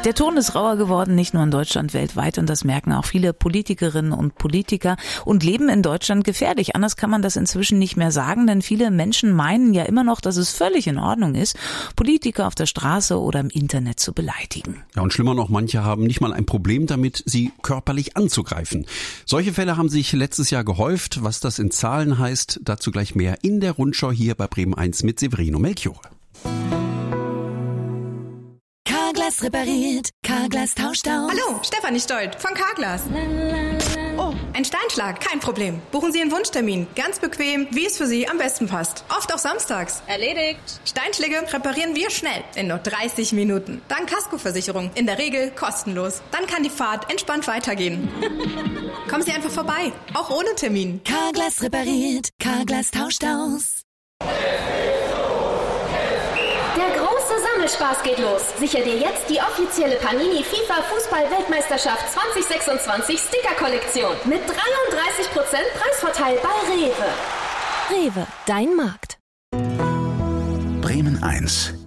Der Ton ist rauer geworden, nicht nur in Deutschland, weltweit, und das merken auch viele Politikerinnen und Politiker und leben in Deutschland gefährlich. Anders kann man das inzwischen nicht mehr sagen, denn viele Menschen meinen ja immer noch, dass es völlig in Ordnung ist, Politiker auf der Straße oder im Internet zu beleidigen. Ja, und schlimmer noch, manche haben nicht mal ein Problem damit, sie körperlich anzugreifen. Solche Fälle haben sich letztes Jahr gehäuft. Was das in Zahlen heißt, dazu gleich mehr in der Rundschau hier bei Bremen 1 mit Severino Melchior. Carglass repariert, Carglass tauscht aus. Hallo, Stefanie Stolt von Carglass. Oh, ein Steinschlag, kein Problem. Buchen Sie einen Wunschtermin, ganz bequem, wie es für Sie am besten passt. Oft auch samstags. Erledigt. Steinschläge reparieren wir schnell, in nur 30 Minuten. Dank Kaskoversicherung, in der Regel kostenlos. Dann kann die Fahrt entspannt weitergehen. Kommen Sie einfach vorbei, auch ohne Termin. Carglass repariert, Carglass tauscht aus. Spaß geht los. Sicher dir jetzt die offizielle Panini FIFA Fußball-Weltmeisterschaft 2026 Sticker-Kollektion mit 33% Preisvorteil bei Rewe. Rewe, dein Markt. Bremen 1